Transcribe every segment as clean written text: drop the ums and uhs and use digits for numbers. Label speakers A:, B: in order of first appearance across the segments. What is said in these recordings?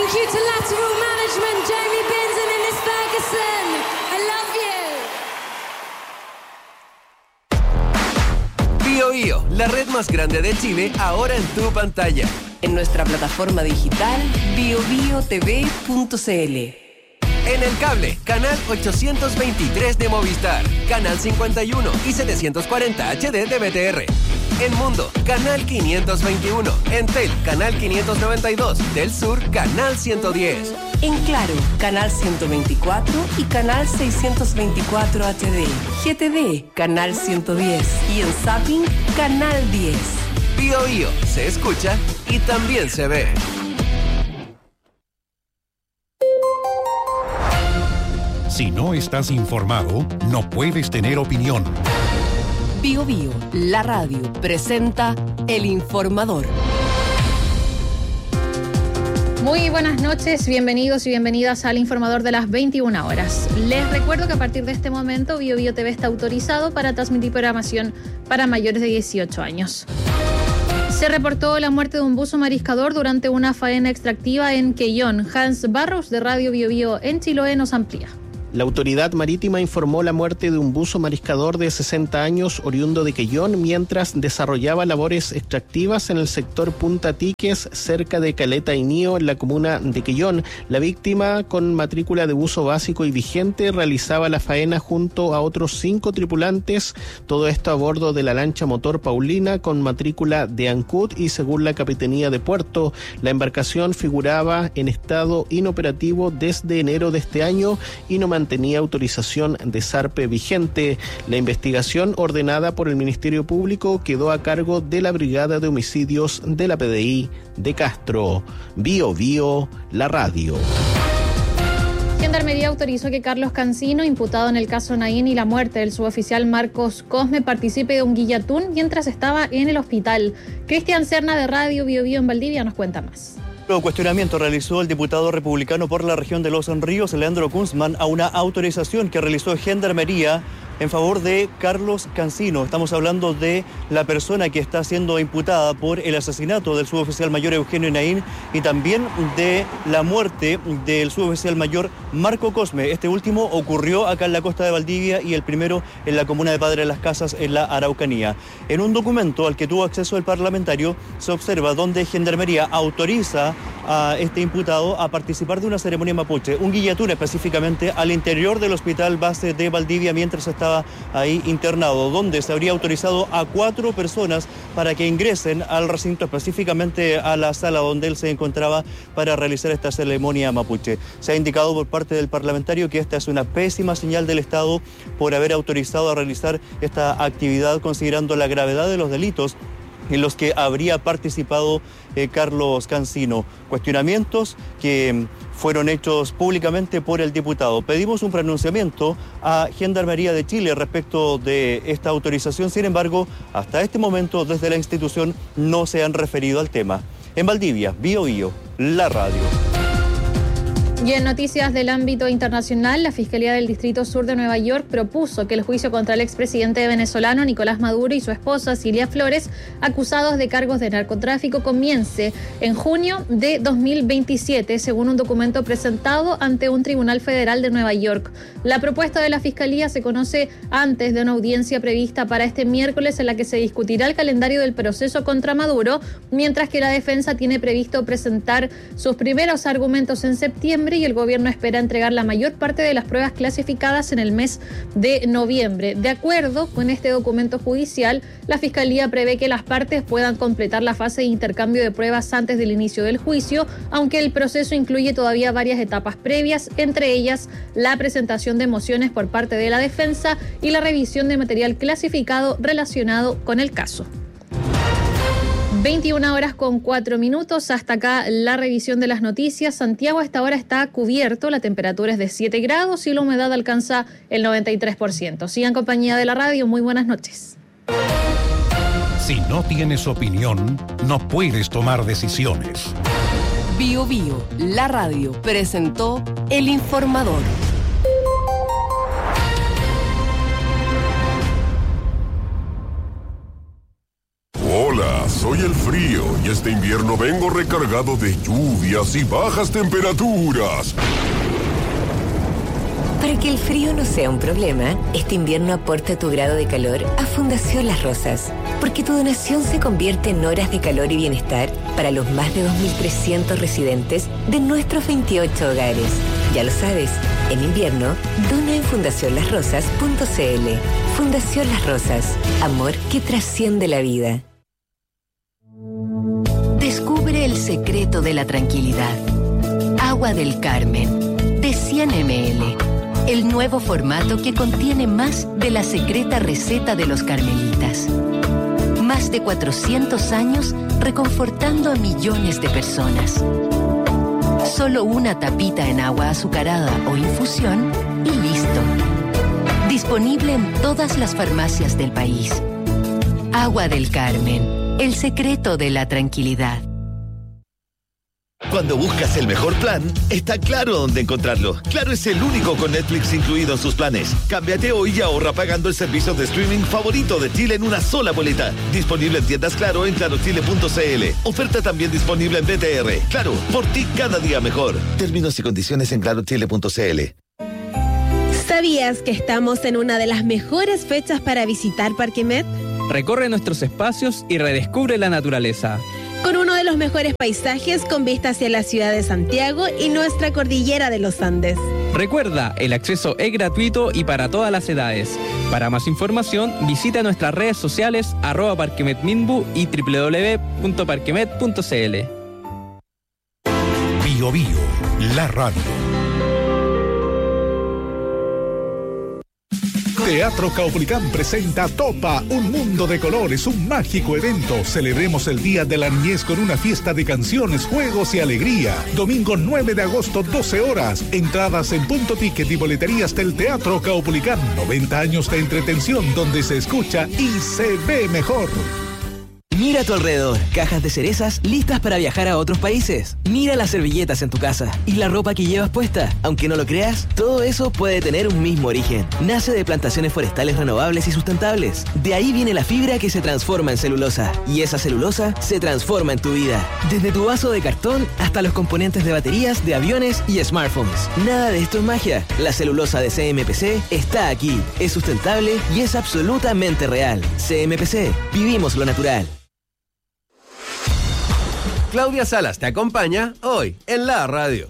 A: Thank you to Lateral Management, Jamie Benson and Miss Ferguson. I love you.
B: Bio Bio, la red más grande de Chile, ahora en tu pantalla.
C: En nuestra plataforma digital biobiotv.cl.
B: En el cable, canal 823 de Movistar, canal 51 y 740 HD de BTR. En Mundo, canal 521. En Tel, canal 592. Del Sur, canal 110.
C: En Claro, canal 124 y canal 624 HD. GTV, canal 110. Y en Zapping, canal 10.
B: Bio Bio, se escucha y también se ve.
D: Si no estás informado, no puedes tener opinión.
C: Bio Bio, la radio, presenta El Informador.
E: Muy buenas noches, bienvenidos y bienvenidas al Informador de las 21 horas. Les recuerdo que a partir de este momento Bio Bio TV está autorizado para transmitir programación para mayores de 18 años. Se reportó la muerte de un buzo mariscador durante una faena extractiva en Quellón. Hans Barros, de Radio Bio Bio en Chiloé, nos amplía.
F: La autoridad marítima informó la muerte de un buzo mariscador de 60 años oriundo de Quellón mientras desarrollaba labores extractivas en el sector Punta Tiques, cerca de Caleta Inío, en la comuna de Quellón. La víctima, con matrícula de buzo básico y vigente, realizaba la faena junto a otros 5 tripulantes, todo esto a bordo de la lancha motor Paulina con matrícula de Ancud y según la Capitanía de Puerto, la embarcación figuraba en estado inoperativo desde enero de este año y no mantenía autorización de zarpe vigente. La investigación ordenada por el Ministerio Público quedó a cargo de la Brigada de Homicidios de la PDI de Castro. Bio Bio, la radio.
E: Gendarmería autorizó que Carlos Cancino, imputado en el caso Naín y la muerte del suboficial Marcos Cosme, participe de un guillatún mientras estaba en el hospital. Cristian Serna, de Radio Bio Bio en Valdivia, nos cuenta más.
G: El cuestionamiento realizó el diputado republicano por la región de Los Ríos, Leandro Kunzman, a una autorización que realizó Gendarmería en favor de Carlos Cancino. Estamos hablando de la persona que está siendo imputada por el asesinato del suboficial mayor Eugenio Naín y también de la muerte del suboficial mayor Marco Cosme. Este último ocurrió acá en la costa de Valdivia y el primero en la comuna de Padre de las Casas, en la Araucanía. En un documento al que tuvo acceso el parlamentario se observa donde Gendarmería autoriza a este imputado a participar de una ceremonia mapuche, un guillatún específicamente al interior del hospital base de Valdivia mientras estaba ahí internado, donde se habría autorizado a 4 personas para que ingresen al recinto, específicamente a la sala donde él se encontraba para realizar esta ceremonia mapuche. Se ha indicado por parte del parlamentario que esta es una pésima señal del Estado por haber autorizado a realizar esta actividad considerando la gravedad de los delitos en los que habría participado Carlos Cancino. Cuestionamientos que fueron hechos públicamente por el diputado. Pedimos un pronunciamiento a Gendarmería de Chile respecto de esta autorización. Sin embargo, hasta este momento, desde la institución no se han referido al tema. En Valdivia, Bio Bio, la radio.
E: Y en noticias del ámbito internacional, la Fiscalía del Distrito Sur de Nueva York propuso que el juicio contra el expresidente venezolano Nicolás Maduro y su esposa Cilia Flores, acusados de cargos de narcotráfico, comience en junio de 2027, según un documento presentado ante un tribunal federal de Nueva York. La propuesta de la Fiscalía se conoce antes de una audiencia prevista para este miércoles en la que se discutirá el calendario del proceso contra Maduro, mientras que la defensa tiene previsto presentar sus primeros argumentos en septiembre y el gobierno espera entregar la mayor parte de las pruebas clasificadas en el mes de noviembre. De acuerdo con este documento judicial, la Fiscalía prevé que las partes puedan completar la fase de intercambio de pruebas antes del inicio del juicio, aunque el proceso incluye todavía varias etapas previas, entre ellas la presentación de mociones por parte de la defensa y la revisión de material clasificado relacionado con el caso. 21 horas con 4 minutos, hasta acá la revisión de las noticias. Santiago a esta hora está cubierto, la temperatura es de 7 grados y la humedad alcanza el 93%. Sigan en compañía de la radio, muy buenas noches.
D: Si no tienes opinión, no puedes tomar decisiones.
C: Bio Bio, la radio, presentó El Informador.
H: Hola, soy el frío y este invierno vengo recargado de lluvias y bajas temperaturas.
I: Para que el frío no sea un problema, este invierno aporta tu grado de calor a Fundación Las Rosas, porque tu donación se convierte en horas de calor y bienestar para los más de 2.300 residentes de nuestros 28 hogares. Ya lo sabes, en invierno, dona en fundacionlasrosas.cl. Fundación Las Rosas, amor que trasciende la vida.
J: Descubre el secreto de la tranquilidad. Agua del Carmen, de 100 ml. El nuevo formato que contiene más de la secreta receta de los carmelitas. Más de 400 años reconfortando a millones de personas. Solo una tapita en agua azucarada o infusión y listo. Disponible en todas las farmacias del país. Agua del Carmen, el secreto de la tranquilidad.
K: Cuando buscas el mejor plan, está Claro dónde encontrarlo. Claro es el único con Netflix incluido en sus planes. Cámbiate hoy y ahorra pagando el servicio de streaming favorito de Chile en una sola boleta. Disponible en tiendas Claro en clarochile.cl. Oferta también disponible en BTR. Claro, por ti cada día mejor. Términos y condiciones en clarochile.cl.
L: ¿Sabías que estamos en una de las mejores fechas para visitar Parque Met?
M: Recorre nuestros espacios y redescubre la naturaleza.
L: Con uno de los mejores paisajes con vista hacia la ciudad de Santiago y nuestra cordillera de los Andes.
M: Recuerda, el acceso es gratuito y para todas las edades. Para más información, visita nuestras redes sociales @parquemetminbu y www.parquemet.cl.
D: Bio Bio, la radio. Teatro Caupolicán presenta Topa, un mundo de colores, un mágico evento. Celebremos el Día de la Niñez con una fiesta de canciones, juegos y alegría. Domingo 9 de agosto, 12 horas. Entradas en Punto Ticket y boleterías del Teatro Caupolicán. 90 años de entretención donde se escucha y se ve mejor.
N: Mira a tu alrededor, cajas de cerezas listas para viajar a otros países. Mira las servilletas en tu casa y la ropa que llevas puesta. Aunque no lo creas, todo eso puede tener un mismo origen. Nace de plantaciones forestales renovables y sustentables. De ahí viene la fibra que se transforma en celulosa. Y esa celulosa se transforma en tu vida. Desde tu vaso de cartón hasta los componentes de baterías, de aviones y smartphones. Nada de esto es magia. La celulosa de CMPC está aquí. Es sustentable y es absolutamente real. CMPC, vivimos lo natural.
B: Claudia Salas te acompaña hoy en la radio.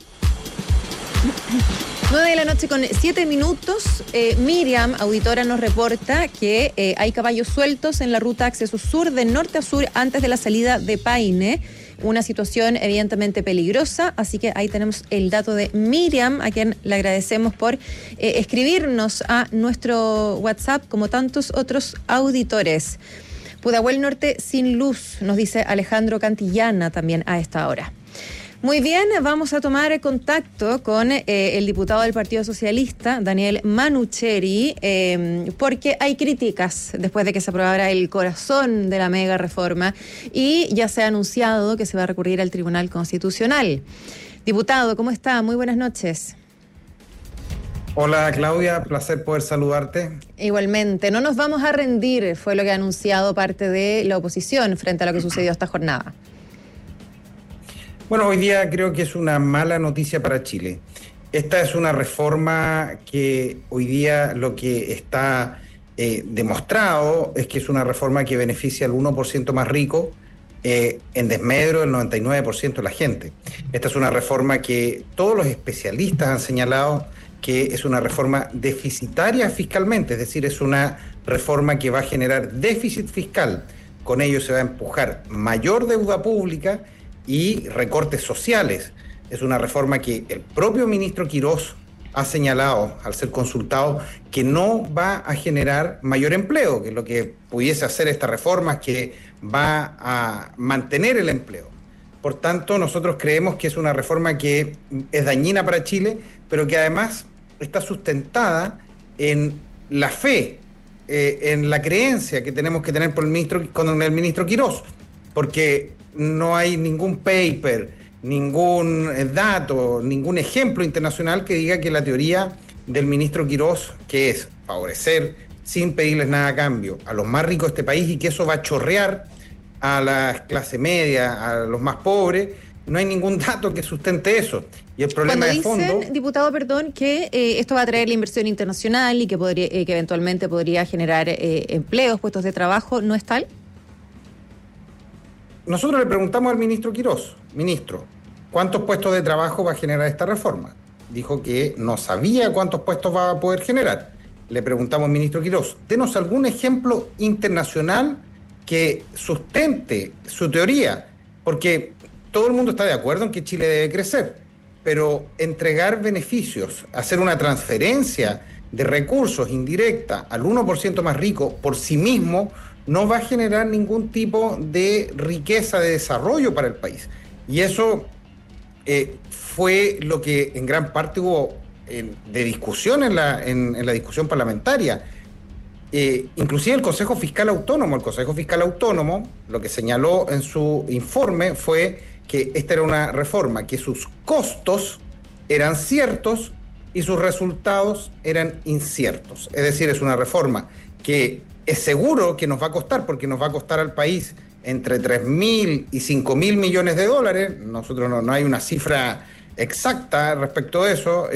O: 9 de la noche con 7 minutos. Miriam, auditora, nos reporta que hay caballos sueltos en la ruta acceso sur de norte a sur antes de la salida de Paine. Una situación evidentemente peligrosa, así que ahí tenemos el dato de Miriam, a quien le agradecemos por escribirnos a nuestro WhatsApp, como tantos otros auditores. Pudahuel Norte sin luz, nos dice Alejandro Cantillana también a esta hora. Muy bien, vamos a tomar contacto con el diputado del Partido Socialista, Daniel Manucheri, porque hay críticas después de que se aprobara el corazón de la mega reforma y ya se ha anunciado que se va a recurrir al Tribunal Constitucional. Diputado, ¿cómo está? Muy buenas noches.
P: Hola Claudia, placer poder saludarte.
O: Igualmente, no nos vamos a rendir, fue lo que ha anunciado parte de la oposición frente a lo que sucedió esta jornada.
P: Bueno, hoy día creo que es una mala noticia para Chile. Esta es una reforma que hoy día lo que está demostrado es que es una reforma que beneficia al 1% más rico en desmedro del 99% de la gente. Esta es una reforma que todos los especialistas han señalado que es una reforma deficitaria fiscalmente, es decir, es una reforma que va a generar déficit fiscal. Con ello se va a empujar mayor deuda pública y recortes sociales. Es una reforma que el propio ministro Quirós ha señalado, al ser consultado, que no va a generar mayor empleo, que lo que pudiese hacer esta reforma es que va a mantener el empleo. Por tanto, nosotros creemos que es una reforma que es dañina para Chile, pero que además está sustentada en la fe, en la creencia que tenemos que tener con el ministro Quirós, porque no hay ningún paper, ningún dato, ningún ejemplo internacional que diga que la teoría del ministro Quirós, que es favorecer sin pedirles nada a cambio a los más ricos de este país y que eso va a chorrear a la clase media, a los más pobres. No hay ningún dato que sustente eso. Y el problema de fondo...
O: Cuando dicen, diputado, perdón, que esto va a traer la inversión internacional y que eventualmente podría generar empleos, puestos de trabajo, ¿no es tal?
P: Nosotros le preguntamos al ministro Quirós, ministro, ¿cuántos puestos de trabajo va a generar esta reforma? Dijo que no sabía cuántos puestos va a poder generar. Le preguntamos al ministro Quirós, denos algún ejemplo internacional que sustente su teoría, porque todo el mundo está de acuerdo en que Chile debe crecer, pero entregar beneficios, hacer una transferencia de recursos indirecta al 1% más rico por sí mismo, no va a generar ningún tipo de riqueza, de desarrollo para el país. Y eso fue lo que en gran parte hubo de discusión en la discusión parlamentaria. Inclusive el Consejo Fiscal Autónomo lo que señaló en su informe fue que esta era una reforma que sus costos eran ciertos y sus resultados eran inciertos. Es decir, es una reforma que es seguro que nos va a costar, porque nos va a costar al país entre 3.000 y 5.000 millones de dólares. Nosotros no hay una cifra exacta respecto a eso.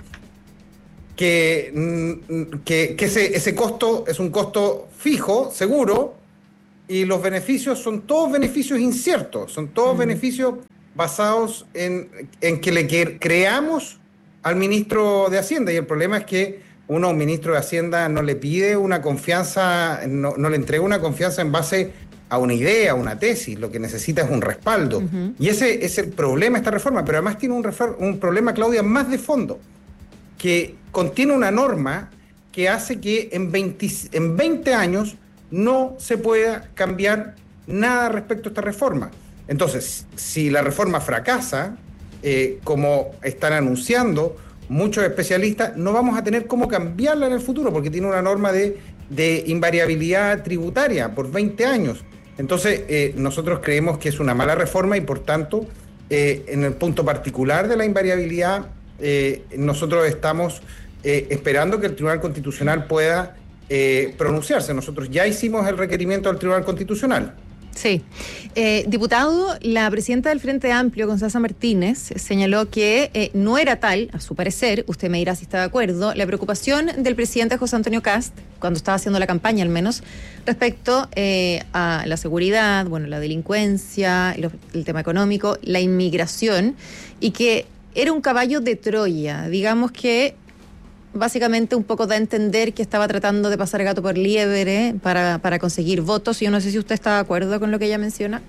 P: Ese costo es un costo fijo, seguro, y los beneficios son todos beneficios inciertos, son todos beneficios basados en que le creamos al ministro de Hacienda. Y el problema es que uno a un ministro de Hacienda no le pide una confianza, no le entrega una confianza en base a una idea, a una tesis. Lo que necesita es un respaldo. Y ese es el problema de esta reforma. Pero además tiene un problema, Claudia, más de fondo, que contiene una norma que hace que en 20 años no se pueda cambiar nada respecto a esta reforma. Entonces, si la reforma fracasa, como están anunciando muchos especialistas, no vamos a tener cómo cambiarla en el futuro, porque tiene una norma de invariabilidad tributaria por 20 años. Entonces, nosotros creemos que es una mala reforma y, por tanto, en el punto particular de la invariabilidad, nosotros estamos esperando que el Tribunal Constitucional pueda pronunciarse. Nosotros ya hicimos el requerimiento al Tribunal Constitucional.
O: Sí. Diputado, la presidenta del Frente Amplio, Constanza Martínez, señaló que no era tal, a su parecer, usted me dirá si está de acuerdo, la preocupación del presidente José Antonio Kast, cuando estaba haciendo la campaña al menos, respecto a la seguridad, bueno, la delincuencia, el tema económico, la inmigración, y que era un caballo de Troya, digamos que básicamente un poco da a entender que estaba tratando de pasar gato por liebre para conseguir votos. Yo no sé si usted está de acuerdo con lo que ella menciona.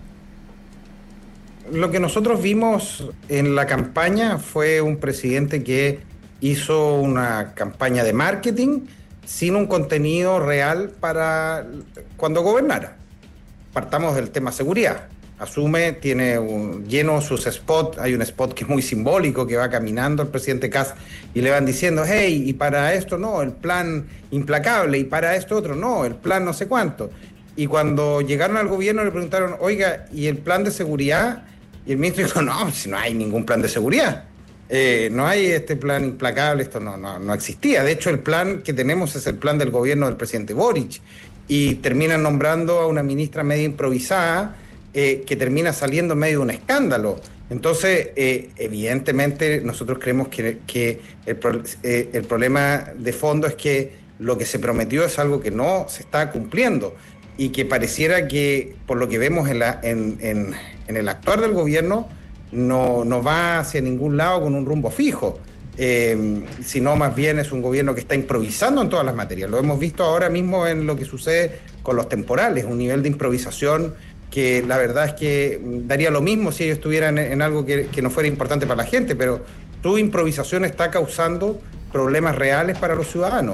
P: Lo que nosotros vimos en la campaña fue un presidente que hizo una campaña de marketing sin un contenido real para cuando gobernara. Partamos del tema seguridad. Asume, tiene lleno sus spots, hay un spot que es muy simbólico, que va caminando el presidente Kast y le van diciendo, hey, y para esto no, el plan implacable, y para esto otro no, el plan no sé cuánto. Y cuando llegaron al gobierno le preguntaron, oiga, ¿y el plan de seguridad? Y el ministro dijo, no, si no hay ningún plan de seguridad, no hay este plan implacable, esto no existía. De hecho, el plan que tenemos es el plan del gobierno del presidente Boric, y terminan nombrando a una ministra medio improvisada, que termina saliendo en medio de un escándalo. Entonces, evidentemente, nosotros creemos que el problema de fondo es que lo que se prometió es algo que no se está cumpliendo, y que pareciera que, por lo que vemos en el actuar del gobierno, no va hacia ningún lado con un rumbo fijo, sino más bien es un gobierno que está improvisando en todas las materias. Lo hemos visto ahora mismo en lo que sucede con los temporales, un nivel de improvisación que la verdad es que daría lo mismo si ellos estuvieran en algo que no fuera importante para la gente, pero tu improvisación está causando problemas reales para los ciudadanos.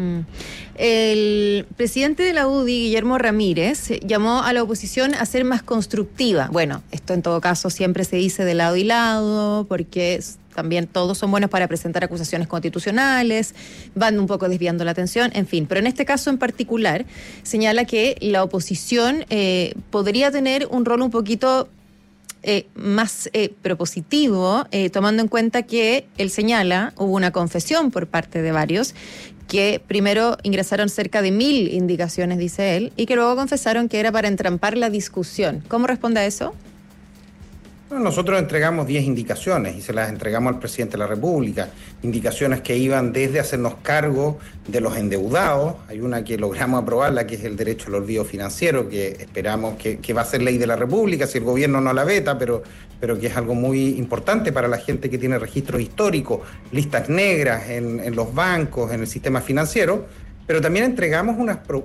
O: El presidente de la UDI, Guillermo Ramírez, llamó a la oposición a ser más constructiva. Bueno, esto en todo caso siempre se dice de lado y lado, porque también todos son buenos para presentar acusaciones constitucionales, van un poco desviando la atención, en fin. Pero en este caso en particular señala que la oposición podría tener un rol un poquito más propositivo, tomando en cuenta que él señala, hubo una confesión por parte de varios, que primero ingresaron cerca de 1.000 indicaciones, dice él, y que luego confesaron que era para entrampar la discusión. ¿Cómo responde a eso?
P: Bueno, nosotros entregamos 10 indicaciones y se las entregamos al presidente de la República. Indicaciones que iban desde hacernos cargo de los endeudados. Hay una que logramos aprobarla, que es el derecho al olvido financiero, que esperamos que va a ser ley de la República si el gobierno no la veta, pero que es algo muy importante para la gente que tiene registros históricos, listas negras en los bancos, en el sistema financiero. Pero también entregamos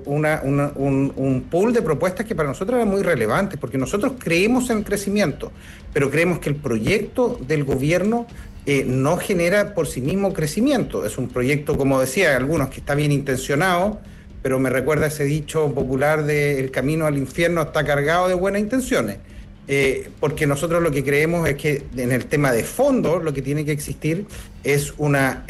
P: un pool de propuestas que para nosotros eran muy relevantes, porque nosotros creemos en el crecimiento, pero creemos que el proyecto del gobierno no genera por sí mismo crecimiento. Es un proyecto, como decía algunos, que está bien intencionado, pero me recuerda ese dicho popular de el camino al infierno está cargado de buenas intenciones. Porque nosotros lo que creemos es que en el tema de fondo lo que tiene que existir es una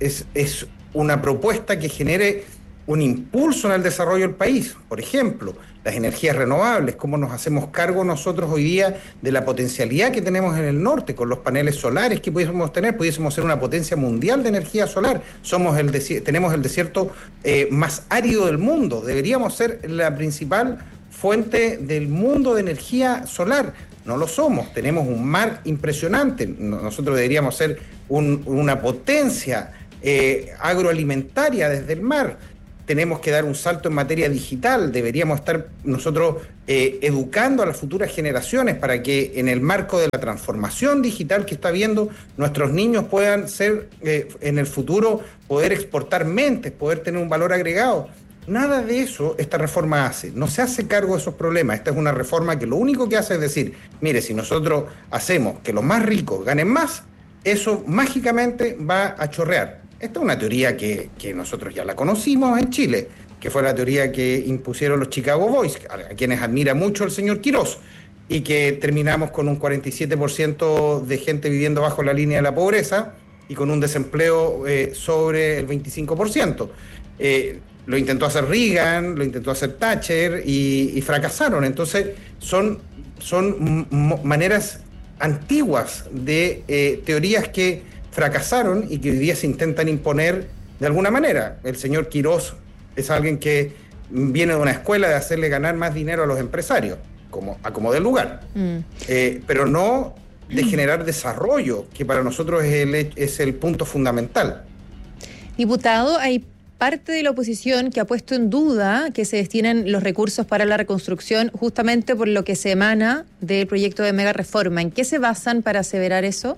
P: propuesta que genere un impulso en el desarrollo del país. Por ejemplo, las energías renovables, cómo nos hacemos cargo nosotros hoy día de la potencialidad que tenemos en el norte con los paneles solares que pudiésemos tener, pudiésemos ser una potencia mundial de energía solar. Tenemos el desierto más árido del mundo, deberíamos ser la principal fuente del mundo de energía solar. No lo somos, tenemos un mar impresionante, nosotros deberíamos ser una potencia agroalimentaria desde el mar. Tenemos que dar un salto en materia digital, deberíamos estar nosotros educando a las futuras generaciones para que en el marco de la transformación digital que está habiendo, nuestros niños puedan ser en el futuro, poder exportar mentes, poder tener un valor agregado. Nada de eso esta reforma hace, no se hace cargo de esos problemas. Esta es una reforma que lo único que hace es decir, mire, si nosotros hacemos que los más ricos ganen más, eso mágicamente va a chorrear. Esta es una teoría que nosotros ya la conocimos en Chile, que fue la teoría que impusieron los Chicago Boys, a quienes admira mucho el señor Quirós, y que terminamos con un 47% de gente viviendo bajo la línea de la pobreza y con un desempleo sobre el 25%. Lo intentó hacer Reagan, lo intentó hacer Thatcher y fracasaron. Entonces son maneras antiguas de teorías que fracasaron y que hoy día se intentan imponer de alguna manera. El señor Quirós es alguien que viene de una escuela de hacerle ganar más dinero a los empresarios, como del lugar, pero no de generar desarrollo, que para nosotros es el punto fundamental.
O: Diputado, hay parte de la oposición que ha puesto en duda que se destinen los recursos para la reconstrucción justamente por lo que se emana del proyecto de mega reforma. ¿En qué se basan para aseverar eso?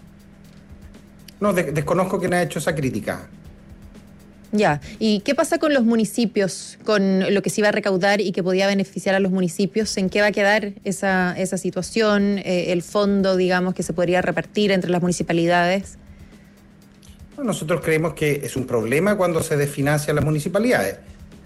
P: No, desconozco quién ha hecho esa crítica.
O: Ya, ¿y qué pasa con los municipios, con lo que se iba a recaudar y que podía beneficiar a los municipios? ¿En qué va a quedar esa situación, el fondo, digamos, que se podría repartir entre las municipalidades?
P: Bueno, nosotros creemos que es un problema cuando se desfinancian las municipalidades.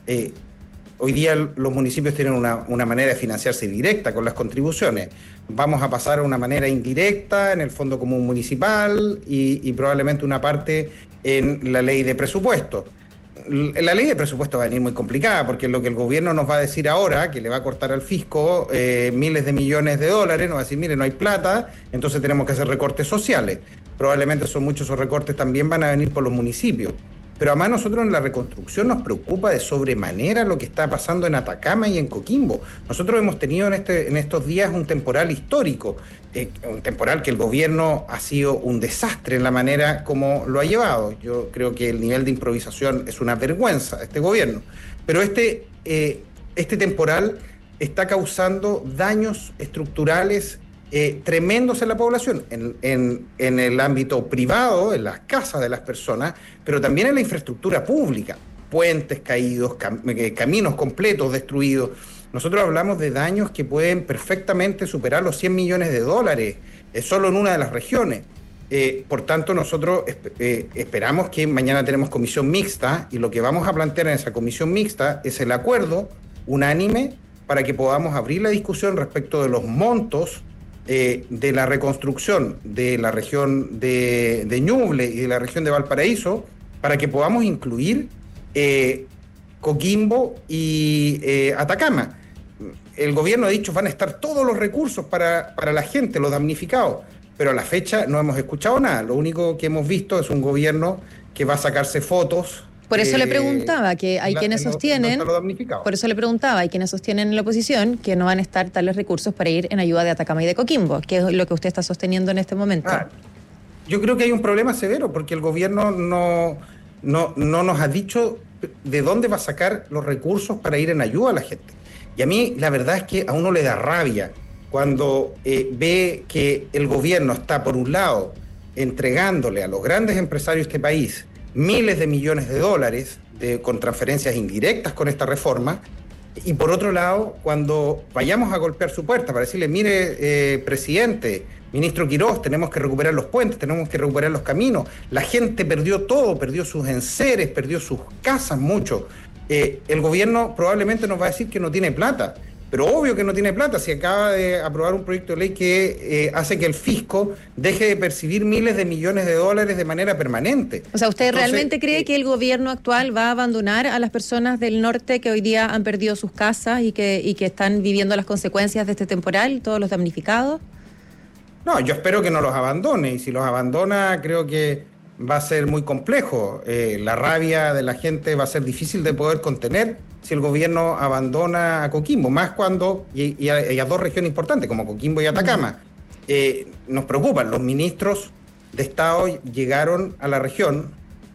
P: Hoy día los municipios tienen una manera de financiarse directa con las contribuciones. Vamos a pasar a una manera indirecta en el Fondo Común Municipal y probablemente una parte en la ley de presupuesto. La ley de presupuesto va a venir muy complicada porque lo que el gobierno nos va a decir ahora, que le va a cortar al fisco miles de millones de dólares, nos va a decir, mire, no hay plata, entonces tenemos que hacer recortes sociales. Probablemente son muchos esos recortes también van a venir por los municipios. Pero además nosotros en la reconstrucción nos preocupa de sobremanera lo que está pasando en Atacama y en Coquimbo. Nosotros hemos tenido en estos días un temporal histórico, un temporal que el gobierno ha sido un desastre en la manera como lo ha llevado. Yo creo que el nivel de improvisación es una vergüenza de este gobierno. Pero este temporal está causando daños estructurales tremendos en la población, en el ámbito privado, en las casas de las personas, pero también en la infraestructura pública, puentes caídos, caminos completos destruidos. Nosotros hablamos de daños que pueden perfectamente superar los 100 millones de dólares, solo en una de las regiones. Por tanto, nosotros esperamos que mañana tenemos comisión mixta y lo que vamos a plantear en esa comisión mixta es el acuerdo unánime para que podamos abrir la discusión respecto de los montos de la reconstrucción de la región de Ñuble y de la región de Valparaíso, para que podamos incluir Coquimbo y Atacama. el gobierno ha dicho van a estar todos los recursos para la gente, los damnificados, pero a la fecha no hemos escuchado nada. Lo único que hemos visto es un gobierno que va a sacarse fotos.
O: Por eso le preguntaba que hay quienes sostienen, por eso le preguntaba, hay quienes sostienen en la oposición que no van a estar tales recursos para ir en ayuda de Atacama y de Coquimbo, que es lo que usted está sosteniendo en este momento.
P: Yo creo que hay un problema severo porque el gobierno no nos ha dicho de dónde va a sacar los recursos para ir en ayuda a la gente. Y a mí la verdad es que a uno le da rabia cuando ve que el gobierno está, por un lado, entregándole a los grandes empresarios de este país miles de millones de dólares con transferencias indirectas con esta reforma, y por otro lado, cuando vayamos a golpear su puerta para decirle, mire, presidente, ministro Quirós, tenemos que recuperar los puentes, tenemos que recuperar los caminos, la gente perdió todo, perdió sus enseres, perdió sus casas, mucho. El gobierno probablemente nos va a decir que no tiene plata, pero obvio que no tiene plata, si acaba de aprobar un proyecto de ley que hace que el fisco deje de percibir miles de millones de dólares de manera permanente.
O: O sea, ¿usted realmente cree que el gobierno actual va a abandonar a las personas del norte que hoy día han perdido sus casas y que están viviendo las consecuencias de este temporal, todos los damnificados?
P: No, yo espero que no los abandone, y si los abandona creo que va a ser muy complejo. La rabia de la gente va a ser difícil de poder contener si el gobierno abandona a Coquimbo, más cuando, y a dos regiones importantes como Coquimbo y Atacama. Nos preocupan, los ministros de Estado llegaron a la región,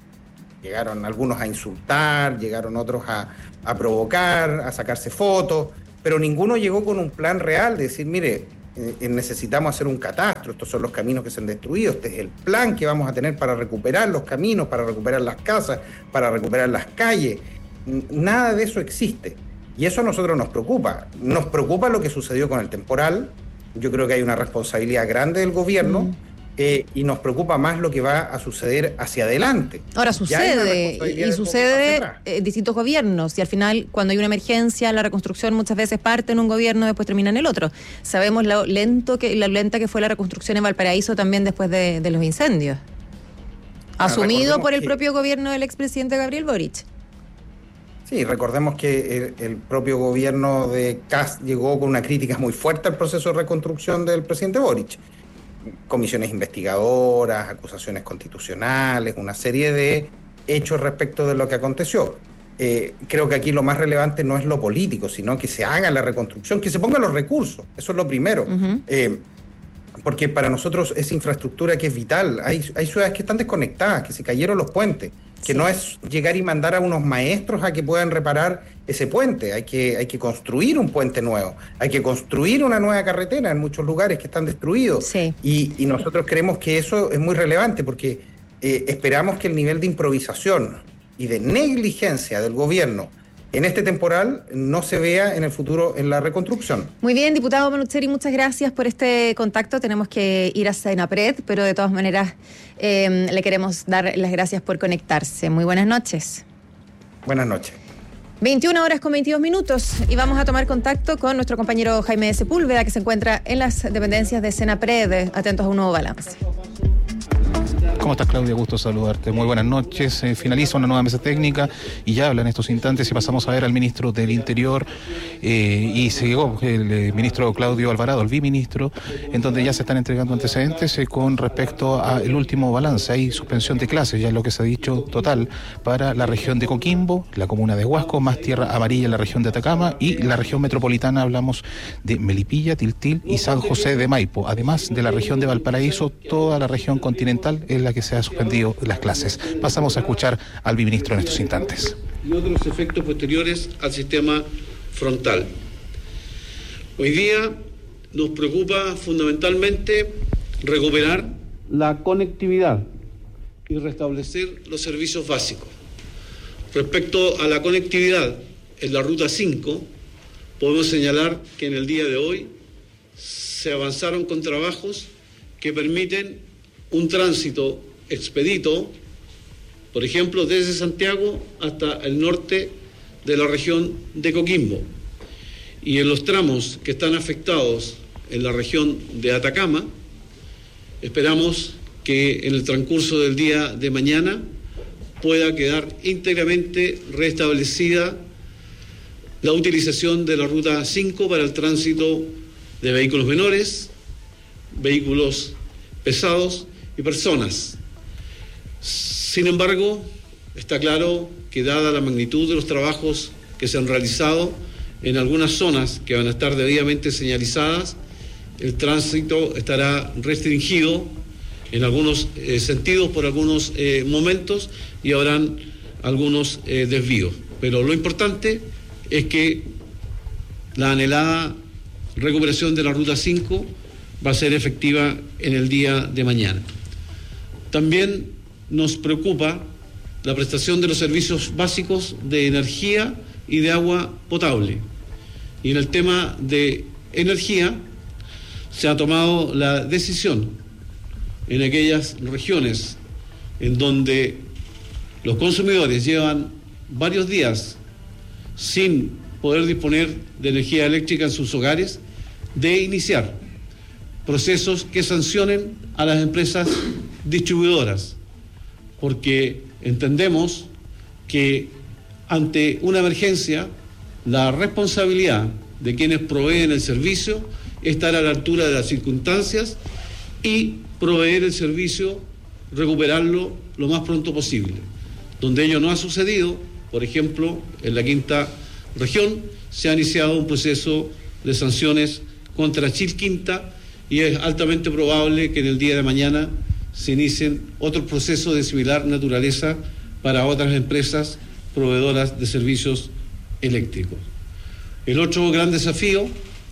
P: llegaron algunos a insultar, llegaron otros a provocar, a sacarse fotos, pero ninguno llegó con un plan real de decir, mire, necesitamos hacer un catastro, estos son los caminos que se han destruido, este es el plan que vamos a tener para recuperar los caminos, para recuperar las casas, para recuperar las calles. Nada de eso existe, y eso a nosotros nos preocupa lo que sucedió con el temporal. Yo creo que hay una responsabilidad grande del gobierno, y nos preocupa más lo que va a suceder hacia adelante.
O: Ahora sucede en distintos gobiernos, y al final cuando hay una emergencia la reconstrucción muchas veces parte en un gobierno, después termina en el otro. Sabemos lo lenta que fue la reconstrucción en Valparaíso también después de los incendios, asumido por el propio gobierno del expresidente Gabriel Boric.
P: Sí, recordemos que el propio gobierno de Kast llegó con una crítica muy fuerte al proceso de reconstrucción del presidente Boric. Comisiones investigadoras, acusaciones constitucionales, una serie de hechos respecto de lo que aconteció. Creo que aquí lo más relevante no es lo político, sino que se haga la reconstrucción, que se pongan los recursos, eso es lo primero. Porque para nosotros es infraestructura que es vital. Hay ciudades que están desconectadas, que se cayeron los puentes, que no es llegar y mandar a unos maestros a que puedan reparar ese puente. Hay que construir un puente nuevo, hay que construir una nueva carretera en muchos lugares que están destruidos. Y nosotros creemos que eso es muy relevante porque esperamos que el nivel de improvisación y de negligencia del gobierno en este temporal no se vea en el futuro en la reconstrucción.
O: Muy bien, diputado Manucheri, muchas gracias por este contacto. Tenemos que ir a Senapred, pero de todas maneras le queremos dar las gracias por conectarse. Muy buenas noches.
P: Buenas noches.
O: 21:22 y vamos a tomar contacto con nuestro compañero Jaime Sepúlveda, que se encuentra en las dependencias de Senapred. Atentos a un nuevo balance.
Q: ¿Cómo estás, Claudia? Gusto saludarte. Muy buenas noches. Finaliza una nueva mesa técnica y ya habla en estos instantes y pasamos a ver al ministro del Interior y se llegó el ministro Claudio Alvarado, el biministro, en donde ya se están entregando antecedentes con respecto al último balance. Hay suspensión de clases, ya es lo que se ha dicho total para la región de Coquimbo, la comuna de Huasco, más Tierra Amarilla en la región de Atacama y la región metropolitana hablamos de Melipilla, Tiltil y San José de Maipo. Además de la región de Valparaíso, toda la región continental es la que se ha suspendido las clases. Pasamos a escuchar al biministro en estos instantes.
R: Y otros efectos posteriores al sistema frontal. Hoy día nos preocupa fundamentalmente recuperar la conectividad y restablecer los servicios básicos. Respecto a la conectividad en la ruta 5, podemos señalar que en el día de hoy se avanzaron con trabajos que permiten un tránsito expedito, por ejemplo, desde Santiago hasta el norte de la región de Coquimbo. Y en los tramos que están afectados en la región de Atacama, esperamos que en el transcurso del día de mañana pueda quedar íntegramente restablecida la utilización de la ruta 5 para el tránsito de vehículos menores, vehículos pesados y personas. Sin embargo, está claro que dada la magnitud de los trabajos que se han realizado en algunas zonas que van a estar debidamente señalizadas, el tránsito estará restringido en algunos sentidos por algunos momentos y habrán algunos desvíos. Pero lo importante es que la anhelada recuperación de la Ruta 5 va a ser efectiva en el día de mañana. También nos preocupa la prestación de los servicios básicos de energía y de agua potable. Y en el tema de energía se ha tomado la decisión en aquellas regiones en donde los consumidores llevan varios días sin poder disponer de energía eléctrica en sus hogares, de iniciar procesos que sancionen a las empresas distribuidoras, porque entendemos que ante una emergencia la responsabilidad de quienes proveen el servicio es estar a la altura de las circunstancias y proveer el servicio, recuperarlo lo más pronto posible. Donde ello no ha sucedido, por ejemplo, en la quinta región, se ha iniciado un proceso de sanciones contra Chilquinta y es altamente probable que en el día de mañana se inicien otros procesos de similar naturaleza para otras empresas proveedoras de servicios eléctricos. El otro gran desafío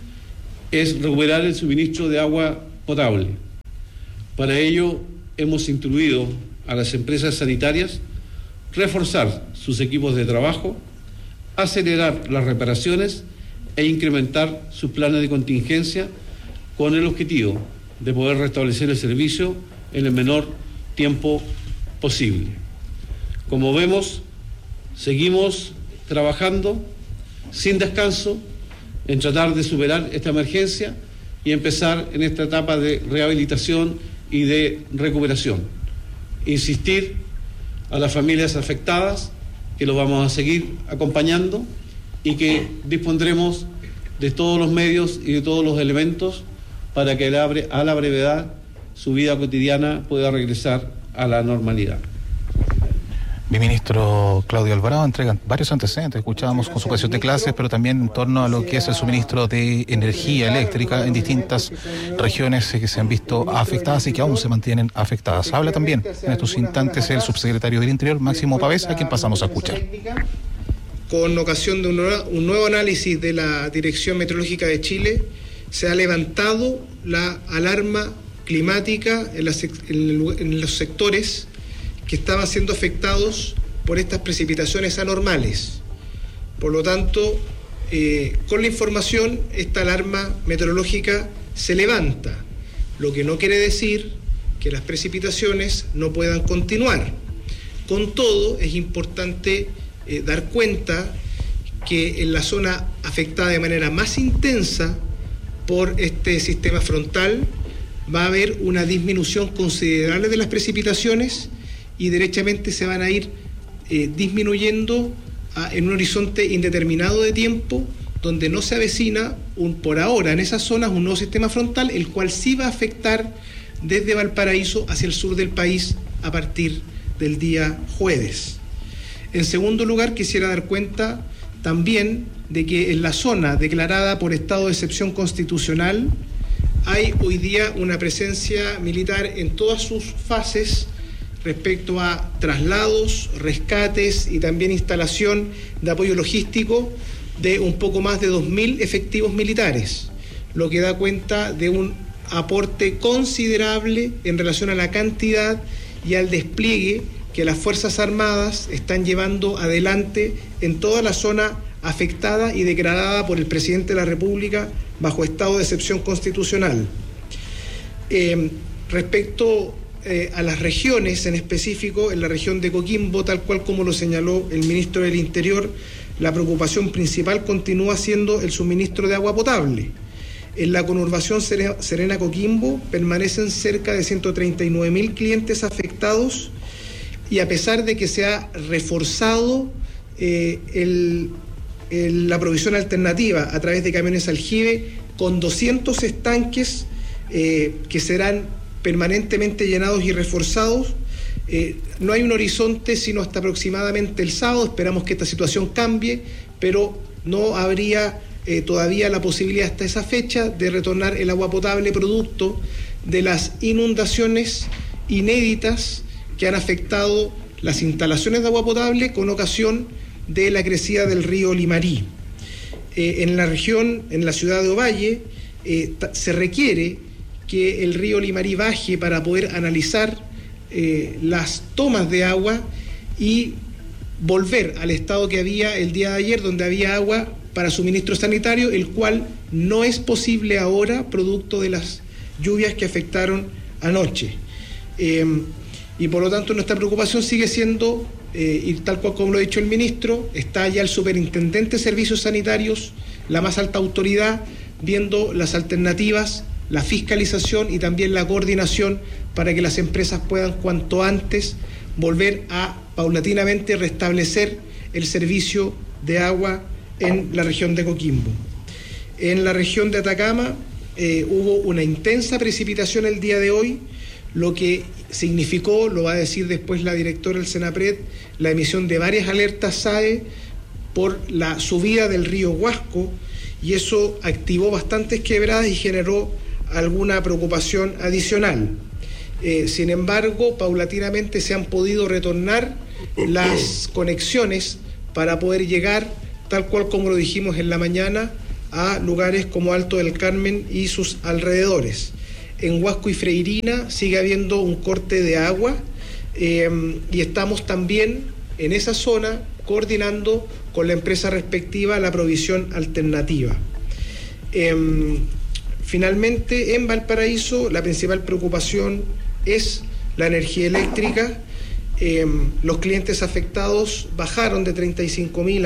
R: es recuperar el suministro de agua potable. Para ello hemos instruido a las empresas sanitarias reforzar sus equipos de trabajo, acelerar las reparaciones e incrementar sus planes de contingencia con el objetivo de poder restablecer el servicio en el menor tiempo posible. Como vemos, seguimos trabajando sin descanso en tratar de superar esta emergencia y empezar en esta etapa de rehabilitación y de recuperación. Insistir a las familias afectadas que los vamos a seguir acompañando y que dispondremos de todos los medios y de todos los elementos para que a la brevedad su vida cotidiana pueda regresar a la normalidad.
Q: Mi ministro Claudio Alvarado entrega varios antecedentes. Escuchábamos con su pasión de clases, pero también en torno a lo que es el suministro de energía eléctrica en distintas regiones que se han visto afectadas y que aún se mantienen afectadas. Habla también en estos instantes el subsecretario del Interior, Máximo Pavés, a quien pasamos a escuchar.
S: Con ocasión de un nuevo análisis de la Dirección Meteorológica de Chile, se ha levantado la alarma climática en los sectores que estaban siendo afectados por estas precipitaciones anormales. Por lo tanto, con la información, esta alarma meteorológica se levanta, lo que no quiere decir que las precipitaciones no puedan continuar. Con todo, es importante dar cuenta que en la zona afectada de manera más intensa por este sistema frontal va a haber una disminución considerable de las precipitaciones y derechamente se van a ir disminuyendo en un horizonte indeterminado de tiempo, donde no se avecina por ahora en esas zonas un nuevo sistema frontal, el cual sí va a afectar desde Valparaíso hacia el sur del país a partir del día jueves. En segundo lugar, quisiera dar cuenta también de que en la zona declarada por estado de excepción constitucional hay hoy día una presencia militar en todas sus fases respecto a traslados, rescates y también instalación de apoyo logístico de un poco más de 2.000 efectivos militares, lo que da cuenta de un aporte considerable en relación a la cantidad y al despliegue que las Fuerzas Armadas están llevando adelante en toda la zona afectada y declarada por el presidente de la República bajo estado de excepción constitucional. Respecto a las regiones, en específico en la región de Coquimbo, tal cual como lo señaló el ministro del Interior, la preocupación principal continúa siendo el suministro de agua potable. En la conurbación Serena Coquimbo permanecen cerca de 139.000 clientes afectados y a pesar de que se ha reforzado el la provisión alternativa a través de camiones aljibe con 200 estanques que serán permanentemente llenados y reforzados. No hay un horizonte sino hasta aproximadamente el sábado. Esperamos que esta situación cambie, pero no habría todavía la posibilidad hasta esa fecha de retornar el agua potable producto de las inundaciones inéditas que han afectado las instalaciones de agua potable con ocasión de la crecida del río Limarí. En la región, en la ciudad de Ovalle, se requiere que el río Limarí baje para poder analizar las tomas de agua y volver al estado que había el día de ayer, donde había agua para suministro sanitario, el cual no es posible ahora, producto de las lluvias que afectaron anoche. Y por lo tanto nuestra preocupación sigue siendo, y tal cual como lo ha dicho el ministro, está ya el superintendente de servicios sanitarios, la más alta autoridad, viendo las alternativas, la fiscalización y también la coordinación para que las empresas puedan cuanto antes volver a paulatinamente restablecer el servicio de agua en la región de Coquimbo. En la región de Atacama hubo una intensa precipitación el día de hoy, lo que significó, lo va a decir después la directora del Senapred, la emisión de varias alertas SAE por la subida del río Huasco, y eso activó bastantes quebradas y generó alguna preocupación adicional. Sin embargo, paulatinamente se han podido retornar las conexiones para poder llegar, tal cual como lo dijimos en la mañana, a lugares como Alto del Carmen y sus alrededores. En Huasco y Freirina sigue habiendo un corte de agua y estamos también en esa zona coordinando con la empresa respectiva la provisión alternativa. Finalmente, en Valparaíso, la principal preocupación es la energía eléctrica. Los clientes afectados bajaron de 35.000 a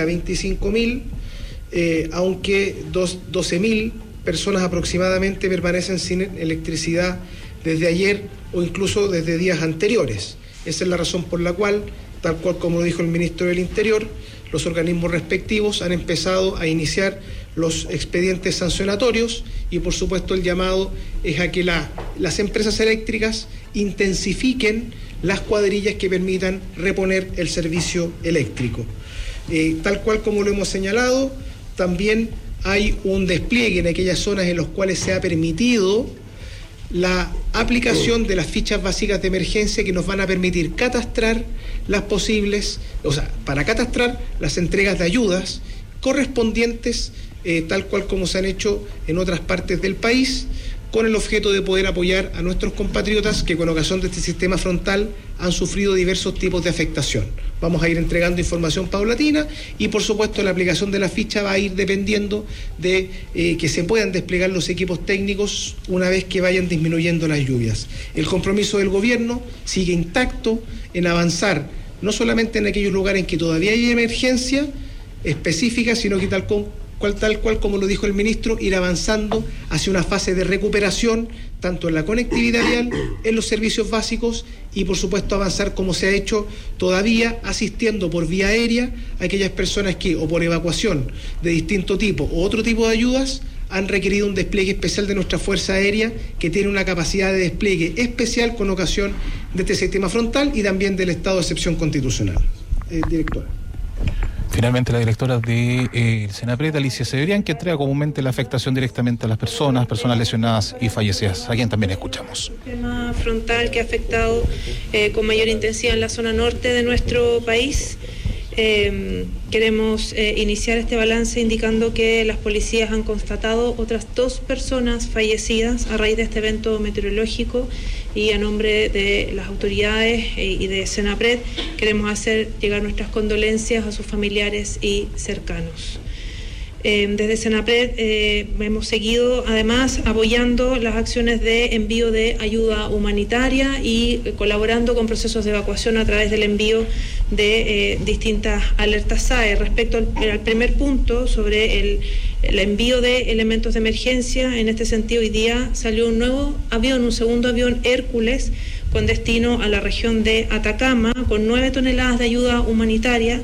S: 25.000, aunque 12.000 personas aproximadamente permanecen sin electricidad desde ayer o incluso desde días anteriores. Esa es la razón por la cual, tal cual como lo dijo el ministro del Interior, los organismos respectivos han empezado a iniciar los expedientes sancionatorios y por supuesto el llamado es a que las empresas eléctricas intensifiquen las cuadrillas que permitan reponer el servicio eléctrico. Tal cual como lo hemos señalado, también hay un despliegue en aquellas zonas en las cuales se ha permitido la aplicación de las fichas básicas de emergencia que nos van a permitir catastrar las posibles, para catastrar las entregas de ayudas correspondientes, tal cual como se han hecho en otras partes del país, con el objeto de poder apoyar a nuestros compatriotas que con ocasión de este sistema frontal han sufrido diversos tipos de afectación. Vamos a ir entregando información paulatina y por supuesto la aplicación de la ficha va a ir dependiendo de que se puedan desplegar los equipos técnicos una vez que vayan disminuyendo las lluvias. El compromiso del gobierno sigue intacto en avanzar no solamente en aquellos lugares en que todavía hay emergencia específica, sino que tal cual como lo dijo el ministro, ir avanzando hacia una fase de recuperación, tanto en la conectividad vial, en los servicios básicos y por supuesto avanzar como se ha hecho todavía asistiendo por vía aérea a aquellas personas que o por evacuación de distinto tipo o otro tipo de ayudas han requerido un despliegue especial de nuestra Fuerza Aérea que tiene una capacidad de despliegue especial con ocasión de este sistema frontal y también del estado de excepción constitucional. Directora.
Q: Finalmente, la directora del Senapred, Alicia Severian, que entrega comúnmente la afectación directamente a las personas lesionadas y fallecidas, a quien también escuchamos.
T: El sistema frontal que ha afectado con mayor intensidad en la zona norte de nuestro país. Queremos iniciar este balance indicando que las policías han constatado otras 2 personas fallecidas a raíz de este evento meteorológico y a nombre de las autoridades y de Senapred queremos hacer llegar nuestras condolencias a sus familiares y cercanos. Desde Senapred hemos seguido además apoyando las acciones de envío de ayuda humanitaria y colaborando con procesos de evacuación a través del envío de distintas alertas SAE. Respecto al primer punto sobre el envío de elementos de emergencia, en este sentido hoy día salió un nuevo avión, un segundo avión Hércules con destino a la región de Atacama con 9 toneladas de ayuda humanitaria,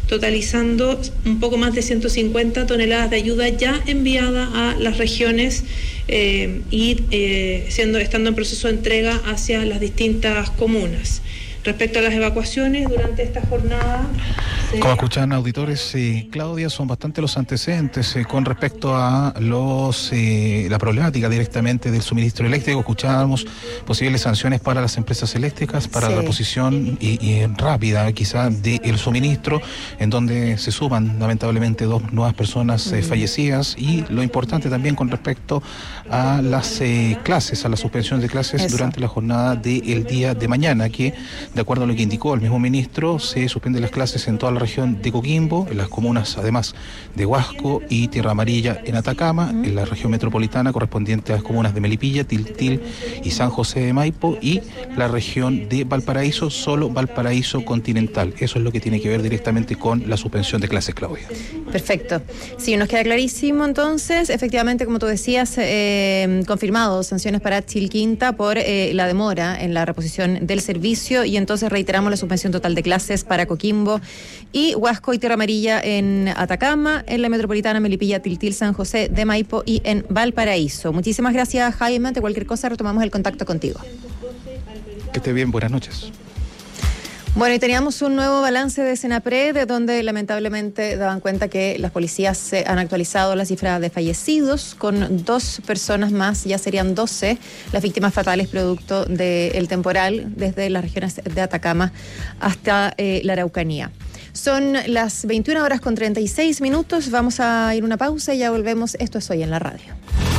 T: totalizando un poco más de 150 toneladas de ayuda ya enviada a las regiones y estando en proceso de entrega hacia las distintas comunas. Respecto a las evacuaciones durante esta jornada...
Q: Como escuchan auditores, Claudia, son bastante los antecedentes con respecto a la problemática directamente del suministro eléctrico. Escuchábamos posibles sanciones para las empresas eléctricas, para la reposición y rápida quizá del suministro, en donde se suman lamentablemente 2 nuevas personas fallecidas, y lo importante también con respecto a las clases, a la suspensión de clases durante la jornada del día de mañana, que de acuerdo a lo que indicó el mismo ministro, se suspenden las clases en toda la región de Coquimbo, en las comunas además de Huasco y Tierra Amarilla en Atacama, en la región metropolitana correspondiente a las comunas de Melipilla, Tiltil y San José de Maipo, y la región de Valparaíso, solo Valparaíso continental. Eso es lo que tiene que ver directamente con la suspensión de clases, Claudia.
O: Perfecto. Sí, nos queda clarísimo entonces. Efectivamente, como tú decías, confirmado sanciones para Chilquinta por la demora en la reposición del servicio, y entonces reiteramos la suspensión total de clases para Coquimbo y Huasco y Tierra Amarilla en Atacama, en la metropolitana Melipilla, Tiltil, San José de Maipo y en Valparaíso. Muchísimas gracias, Jaime. Ante cualquier cosa retomamos el contacto contigo.
Q: Que esté bien, buenas noches.
O: Bueno, y teníamos un nuevo balance de Senapred, de donde lamentablemente daban cuenta que las policías han actualizado la cifra de fallecidos, con 2 personas más, ya serían 12 las víctimas fatales producto del temporal desde las regiones de Atacama hasta la Araucanía. Son las 21:36. Vamos a ir a una pausa y ya volvemos. Esto es Hoy en la Radio.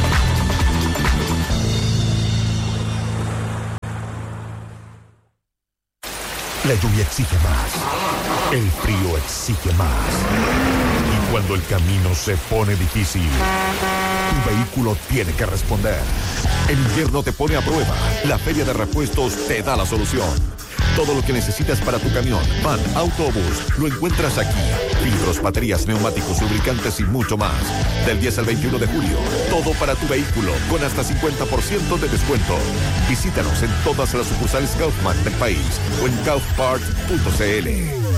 U: La lluvia exige más, el frío exige más. Y cuando el camino se pone difícil, tu vehículo tiene que responder. El invierno te pone a prueba. La Feria de Repuestos te da la solución. Todo lo que necesitas para tu camión, van, auto o bus, lo encuentras aquí. Filtros, baterías, neumáticos, lubricantes y mucho más. Del 10 al 21 de julio, todo para tu vehículo, con hasta 50% de descuento. Visítanos en todas las sucursales Kaufman del país o en kaufpart.cl.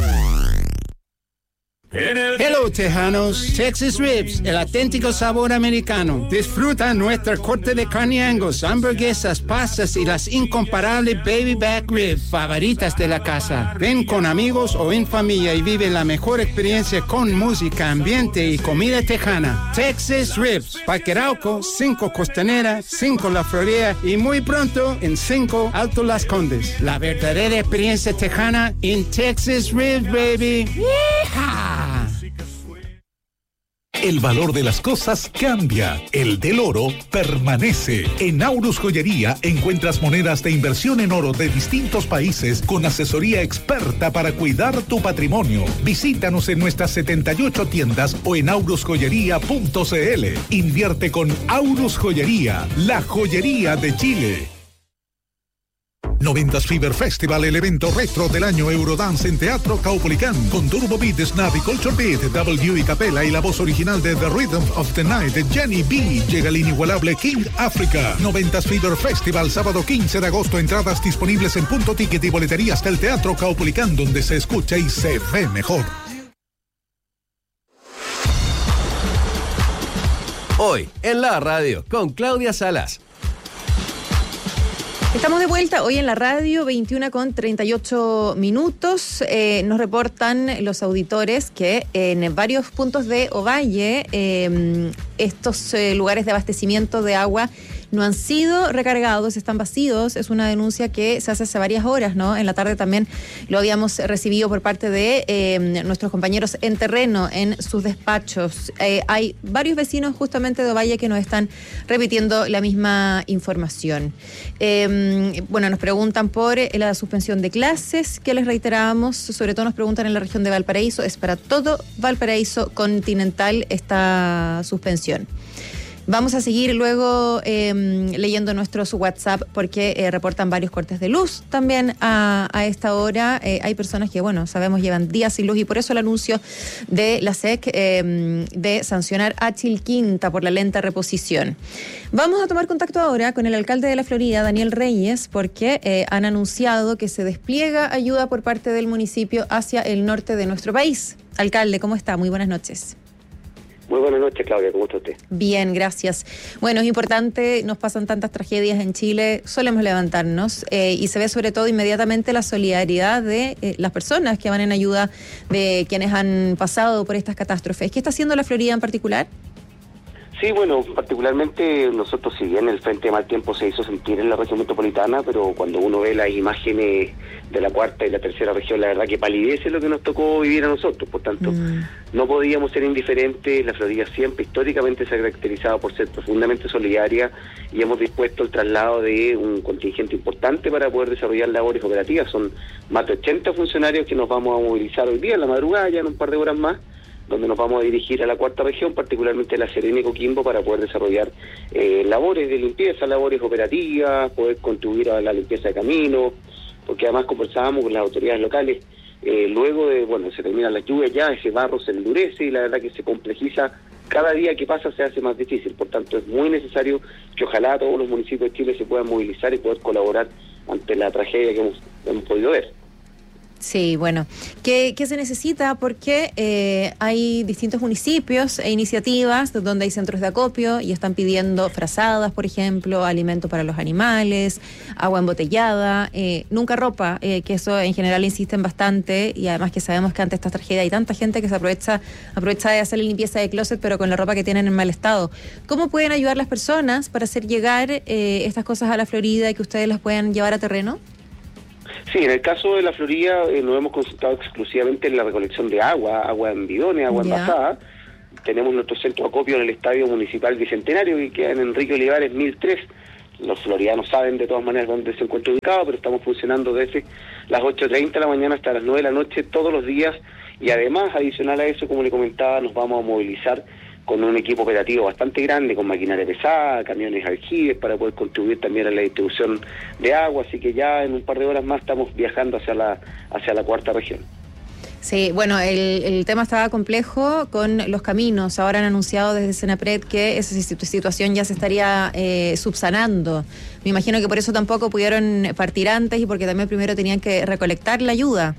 V: Hello, tejanos. Texas Ribs, el auténtico sabor americano. Disfruta nuestra corte de carne Angus, hamburguesas, pastas y las incomparables baby back ribs favoritas de la casa. Ven con amigos o en familia y vive la mejor experiencia con música, ambiente y comida tejana. Texas Ribs, Parque Arauco, 5 Costanera, 5 La Florida y muy pronto en 5 Alto Las Condes. La verdadera experiencia tejana en Texas Ribs, baby. ¡Yeehaw!
D: El valor de las cosas cambia, el del oro permanece. En Aurus Joyería encuentras monedas de inversión en oro de distintos países con asesoría experta para cuidar tu patrimonio. Visítanos en nuestras 78 tiendas o en aurusjoyería.cl. Invierte con Aurus Joyería, la joyería de Chile. 90s Fever Festival, el evento retro del año Eurodance en Teatro Caupolicán, con Turbo Beat, Snap y Culture Beat, W y Capella y la voz original de The Rhythm of the Night de Jenny B. Llega el inigualable King Africa. 90s Fever Festival, sábado 15 de agosto. Entradas disponibles en Punto Ticket y boleterías del Teatro Caupolicán, donde se escucha y se ve mejor.
B: Hoy en la radio con Claudia Salas.
O: Estamos de vuelta hoy en la radio, 21:38. Nos reportan los auditores que en varios puntos de Ovalle estos lugares de abastecimiento de agua no han sido recargados, están vacíos. Es una denuncia que se hace varias horas, ¿no? En la tarde también lo habíamos recibido por parte de nuestros compañeros en terreno, en sus despachos. Hay varios vecinos justamente de Ovalle que nos están repitiendo la misma información. Bueno, nos preguntan por la suspensión de clases, que les reiterábamos, sobre todo nos preguntan en la región de Valparaíso. Es para todo Valparaíso continental esta suspensión. Vamos a seguir luego leyendo nuestros WhatsApp porque reportan varios cortes de luz también a esta hora. Hay personas que, bueno, sabemos llevan días sin luz y por eso el anuncio de la SEC de sancionar a Chilquinta por la lenta reposición. Vamos a tomar contacto ahora con el alcalde de La Florida, Daniel Reyes, porque han anunciado que se despliega ayuda por parte del municipio hacia el norte de nuestro país. Alcalde, ¿cómo está? Muy buenas noches.
A: Muy buenas noches, Claudia, ¿cómo está usted?
O: Bien, gracias. Bueno, es importante, nos pasan tantas tragedias en Chile, solemos levantarnos y se ve sobre todo inmediatamente la solidaridad de las personas que van en ayuda de quienes han pasado por estas catástrofes. ¿Qué está haciendo la Florida en particular?
A: Sí, bueno, particularmente nosotros, si bien el frente de mal tiempo se hizo sentir en la región metropolitana, pero cuando uno ve las imágenes de la cuarta y la tercera región, la verdad que palidece lo que nos tocó vivir a nosotros. Por tanto, no podíamos ser indiferentes. La Florida siempre históricamente se ha caracterizado por ser profundamente solidaria y hemos dispuesto el traslado de un contingente importante para poder desarrollar labores operativas. Son más de 80 funcionarios que nos vamos a movilizar hoy día, en la madrugada, ya en un par de horas más, donde nos vamos a dirigir a la cuarta región, particularmente La Serena y Coquimbo, para poder desarrollar labores de limpieza, labores operativas, poder contribuir a la limpieza de caminos, porque además conversábamos con las autoridades locales. Luego de, se terminan las lluvias ya, ese barro se endurece y la verdad que se complejiza. Cada día que pasa se hace más difícil, por tanto es muy necesario que ojalá todos los municipios de Chile se puedan movilizar y poder colaborar ante la tragedia que hemos podido ver.
O: Sí, bueno, ¿qué se necesita? Porque hay distintos municipios e iniciativas donde hay centros de acopio y están pidiendo frazadas, por ejemplo, alimento para los animales, agua embotellada, nunca ropa, que eso en general insisten bastante, y además que sabemos que ante esta tragedia hay tanta gente que se aprovecha de hacer la limpieza de closet, pero con la ropa que tienen en mal estado. ¿Cómo pueden ayudar las personas para hacer llegar estas cosas a la Florida y que ustedes las puedan llevar a terreno?
A: Sí, en el caso de la Florida nos hemos concentrado exclusivamente en la recolección de agua en bidones, agua envasada. Tenemos nuestro centro de acopio en el Estadio Municipal Bicentenario, que queda en Enrique Olivares 1003. Los floridanos saben de todas maneras dónde se encuentra ubicado, pero estamos funcionando desde las 8:30 de la mañana hasta las 9 de la noche todos los días, y además, adicional a eso, como le comentaba, nos vamos a movilizar con un equipo operativo bastante grande, con maquinaria pesada, camiones aljibes, para poder contribuir también a la distribución de agua, así que ya en un par de horas más estamos viajando hacia la cuarta región.
O: Sí, bueno, el tema estaba complejo con los caminos. Ahora han anunciado desde Senapred que esa situación ya se estaría subsanando. Me imagino que por eso tampoco pudieron partir antes y porque también primero tenían que recolectar la ayuda.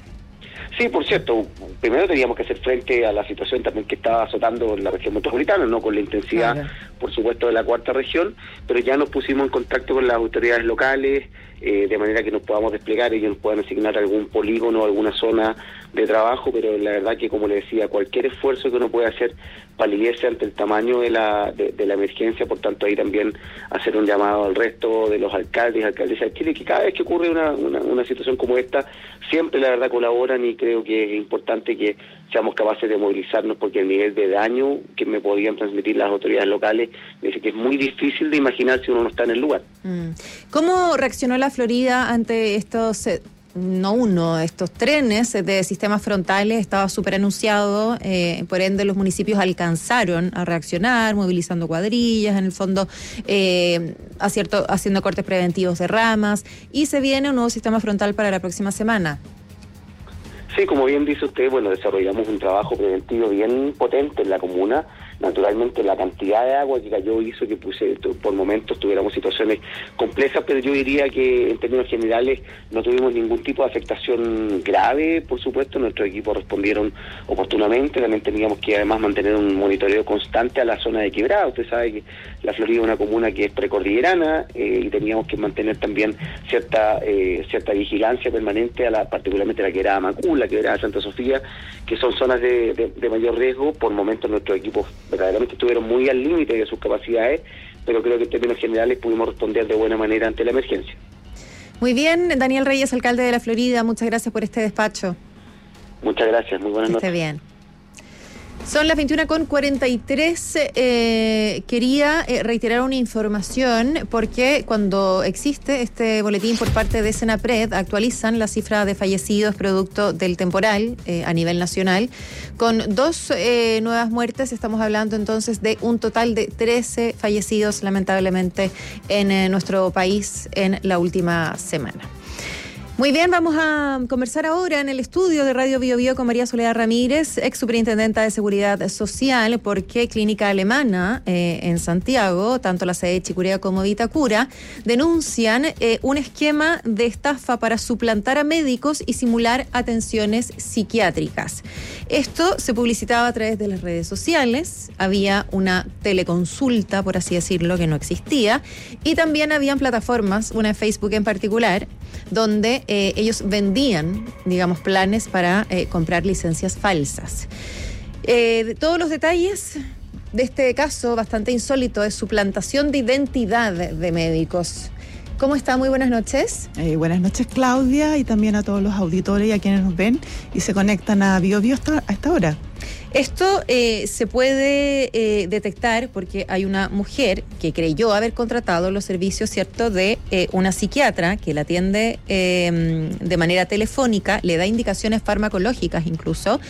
A: Sí, por cierto, primero teníamos que hacer frente a la situación también que estaba azotando en la región metropolitana, no con la intensidad, por supuesto, de la cuarta región, pero ya nos pusimos en contacto con las autoridades locales, de manera que nos podamos desplegar, ellos nos puedan asignar algún polígono, alguna zona de trabajo, pero la verdad que, como le decía, cualquier esfuerzo que uno pueda hacer palidece ante el tamaño de la emergencia. Por tanto, ahí también hacer un llamado al resto de los alcaldes y alcaldesas de Chile, que cada vez que ocurre una situación como esta, siempre la verdad colaboran, y creo que es importante que seamos capaces de movilizarnos, porque el nivel de daño que me podían transmitir las autoridades locales me dice que es muy difícil de imaginar si uno no está en el lugar.
O: ¿Cómo reaccionó la Florida ante estos estos trenes de sistemas frontales? Estaba súper anunciado, por ende los municipios alcanzaron a reaccionar, movilizando cuadrillas, en el fondo haciendo cortes preventivos de ramas, y se viene un nuevo sistema frontal para la próxima semana.
A: Sí, como bien dice usted, desarrollamos un trabajo preventivo bien potente en la comuna. Naturalmente la cantidad de agua que cayó hizo que por momentos tuviéramos situaciones complejas, pero yo diría que en términos generales no tuvimos ningún tipo de afectación grave. Por supuesto, nuestros equipos respondieron oportunamente. También teníamos que además mantener un monitoreo constante a la zona de quebrada. Usted sabe que la Florida es una comuna que es precordillerana, y teníamos que mantener también cierta vigilancia permanente particularmente a la quebrada Macul, la quebrada Santa Sofía, que son zonas de mayor riesgo. Por momentos nuestros equipos verdaderamente estuvieron muy al límite de sus capacidades, pero creo que en términos generales pudimos responder de buena manera ante la emergencia.
O: Muy bien, Daniel Reyes, alcalde de la Florida, muchas gracias por este despacho.
A: Muchas gracias, muy buenas noches.
O: Que esté bien. Son las 21:43. Quería reiterar una información, porque cuando existe este boletín por parte de Senapred, actualizan la cifra de fallecidos producto del temporal a nivel nacional. Con 2 nuevas muertes, estamos hablando entonces de un total de 13 fallecidos, lamentablemente, en nuestro país en la última semana. Muy bien, vamos a conversar ahora en el estudio de Radio Bio Bio con María Soledad Ramírez, ex superintendenta de Seguridad Social, porque Clínica Alemana en Santiago, tanto la sede de Chicureo como Vitacura, denuncian un esquema de estafa para suplantar a médicos y simular atenciones psiquiátricas. Esto se publicitaba a través de las redes sociales, había una teleconsulta, por así decirlo, que no existía, y también habían plataformas, una en Facebook en particular, donde ellos vendían, digamos, planes para comprar licencias falsas. Todos los detalles de este caso bastante insólito de suplantación de identidad de médicos. ¿Cómo está? Muy buenas noches.
F: Buenas noches, Claudia, y también a todos los auditores y a quienes nos ven y se conectan a Bio Bio a esta hora.
O: Esto se puede detectar porque hay una mujer que creyó haber contratado los servicios, ¿cierto?, de una psiquiatra que la atiende de manera telefónica, le da indicaciones farmacológicas incluso,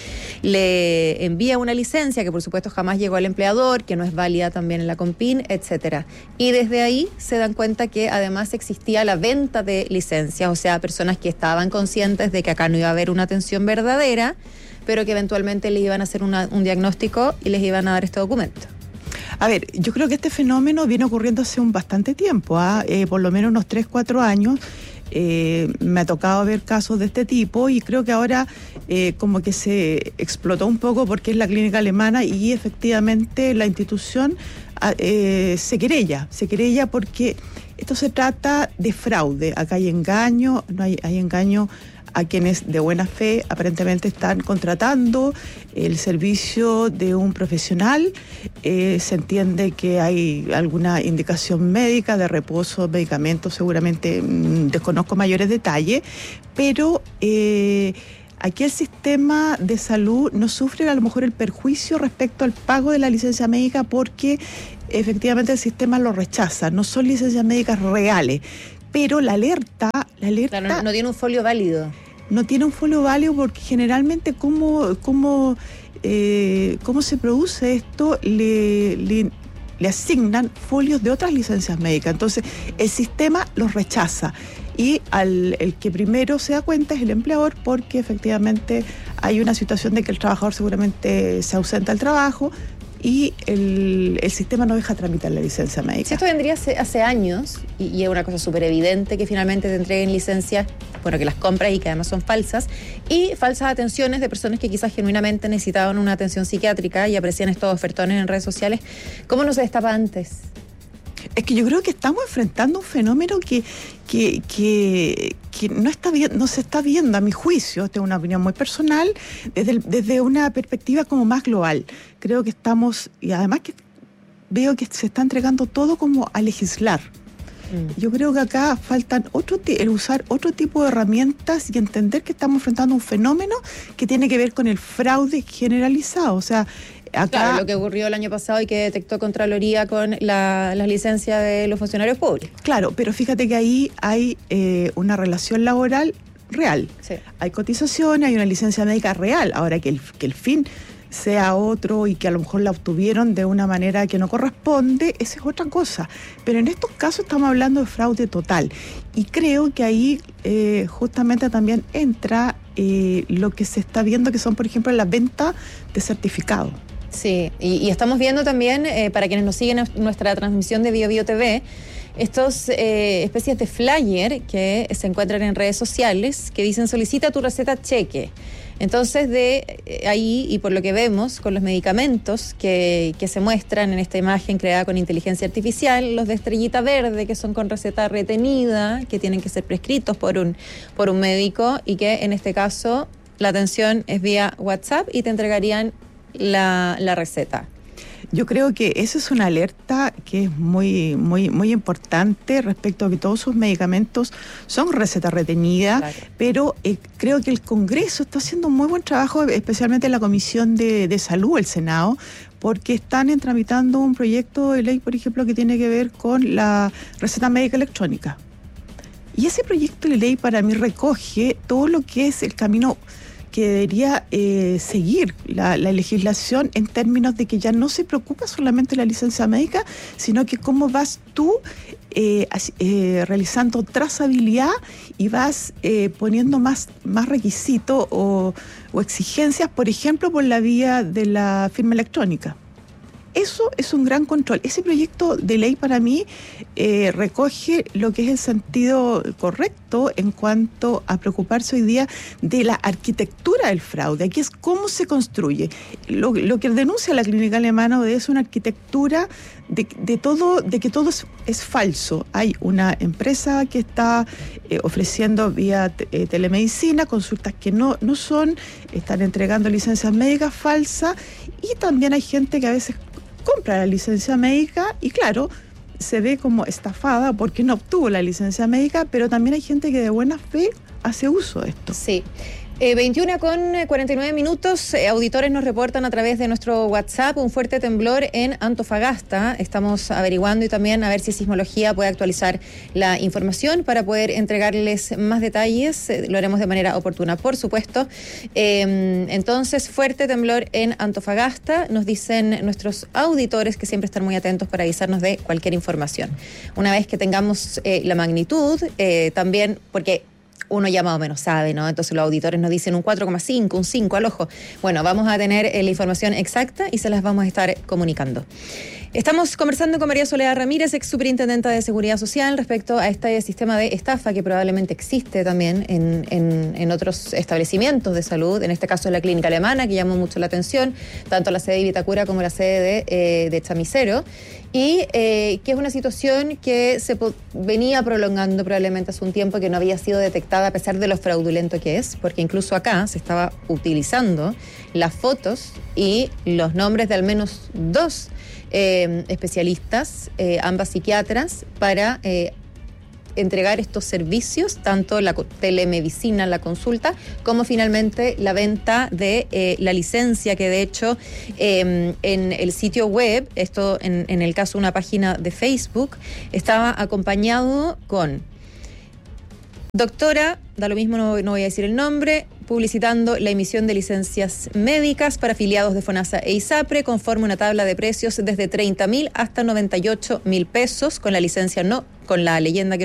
O: le envía una licencia que por supuesto jamás llegó al empleador, que no es válida también en la CONPIN, etcétera. Y desde ahí se dan cuenta que además existía la venta de licencias, o sea, personas que estaban conscientes de que acá no iba a haber una atención verdadera, pero que eventualmente le iban a hacer un diagnóstico y les iban a dar este documento.
F: A ver, yo creo que este fenómeno viene ocurriendo hace bastante tiempo, por lo menos unos 3-4 años. Me ha tocado ver casos de este tipo y creo que ahora como que se explotó un poco porque es la Clínica Alemana y efectivamente la institución se querella porque esto se trata de fraude. Acá hay engaño, hay engaño a quienes de buena fe aparentemente están contratando el servicio de un profesional. Se entiende que hay alguna indicación médica de reposo, medicamentos, seguramente desconozco mayores detalles, pero aquí el sistema de salud no sufre a lo mejor el perjuicio respecto al pago de la licencia médica porque efectivamente el sistema lo rechaza, no son licencias médicas reales. Pero la alerta... Claro,
O: no tiene un folio válido.
F: No tiene un folio válido porque generalmente cómo se produce esto, le asignan folios de otras licencias médicas. Entonces, el sistema los rechaza. Y el que primero se da cuenta es el empleador porque efectivamente hay una situación de que el trabajador seguramente se ausenta del trabajo, y el sistema no deja tramitar la licencia médica.
O: Si esto vendría hace años, y es una cosa súper evidente que finalmente te entreguen licencias, bueno, que las compras y que además son falsas, y falsas atenciones de personas que quizás genuinamente necesitaban una atención psiquiátrica y aparecían estos ofertones en redes sociales. ¿Cómo no se destapa antes?
F: Es que yo creo que estamos enfrentando un fenómeno que no se está viendo, a mi juicio, esta es una opinión muy personal, desde una perspectiva como más global. Creo que estamos, y además que veo que se está entregando todo como a legislar. Yo creo que acá faltan usar otro tipo de herramientas y entender que estamos enfrentando un fenómeno que tiene que ver con el fraude generalizado. O sea, acá,
O: claro, lo que ocurrió el año pasado y que detectó Contraloría con las licencias de los funcionarios públicos.
F: Claro, pero fíjate que ahí hay una relación laboral real. Sí. Hay cotizaciones, hay una licencia médica real. Ahora que el fin sea otro y que a lo mejor la obtuvieron de una manera que no corresponde, esa es otra cosa. Pero en estos casos estamos hablando de fraude total. Y creo que ahí justamente también entra lo que se está viendo, que son, por ejemplo, la venta de certificados.
O: Sí, y estamos viendo también, para quienes nos siguen en nuestra transmisión de Bio Bio TV, estos especies de flyer que se encuentran en redes sociales que dicen solicita tu receta cheque. Entonces de ahí, y por lo que vemos con los medicamentos que se muestran en esta imagen creada con inteligencia artificial, los de estrellita verde que son con receta retenida, que tienen que ser prescritos por un médico y que en este caso la atención es vía WhatsApp y te entregarían la receta.
F: Yo creo que esa es una alerta que es muy, muy, muy importante respecto a que todos sus medicamentos son receta retenida, claro. Pero creo que el Congreso está haciendo un muy buen trabajo, especialmente en la Comisión de Salud, el Senado, porque están tramitando un proyecto de ley, por ejemplo, que tiene que ver con la receta médica electrónica. Y ese proyecto de ley para mí recoge todo lo que es el camino que debería seguir la legislación en términos de que ya no se preocupa solamente la licencia médica, sino que cómo vas tú realizando trazabilidad y vas poniendo más requisitos o exigencias, por ejemplo, por la vía de la firma electrónica. Eso es un gran control. Ese proyecto de ley para mí recoge lo que es el sentido correcto en cuanto a preocuparse hoy día de la arquitectura del fraude. Aquí es cómo se construye. Lo que denuncia la clínica alemana es una arquitectura de que todo es falso. Hay una empresa que está ofreciendo vía telemedicina consultas que no son, están entregando licencias médicas falsas, y también hay gente que a veces compra la licencia médica y claro, se ve como estafada porque no obtuvo la licencia médica, pero también hay gente que de buena fe hace uso de esto.
O: Sí. 21:49. Auditores nos reportan a través de nuestro WhatsApp un fuerte temblor en Antofagasta. Estamos averiguando y también a ver si Sismología puede actualizar la información para poder entregarles más detalles. Lo haremos de manera oportuna, por supuesto. Entonces, fuerte temblor en Antofagasta. Nos dicen nuestros auditores que siempre están muy atentos para avisarnos de cualquier información. Una vez que tengamos la magnitud, también, porque uno ya más o menos sabe, ¿no? Entonces los auditores nos dicen un 4,5, un 5 al ojo. Bueno, vamos a tener la información exacta y se las vamos a estar comunicando. Estamos conversando con María Soledad Ramírez, ex superintendenta de Seguridad Social, respecto a este sistema de estafa que probablemente existe también en otros establecimientos de salud, en este caso en la clínica alemana, que llamó mucho la atención, tanto la sede de Vitacura como la sede de Chamicero, y que es una situación que se venía prolongando probablemente hace un tiempo, que no había sido detectada a pesar de lo fraudulento que es, porque incluso acá se estaba utilizando las fotos y los nombres de al menos 2 especialistas, ambas psiquiatras, para entregar estos servicios, tanto la telemedicina, la consulta, como finalmente la venta de la licencia, que de hecho en el sitio web, esto en el caso de una página de Facebook, estaba acompañado con doctora, da lo mismo, no voy a decir el nombre, publicitando la emisión de licencias médicas para afiliados de FONASA e ISAPRE, conforme una tabla de precios desde 30.000 hasta 98.000 pesos, con la licencia no, con la leyenda que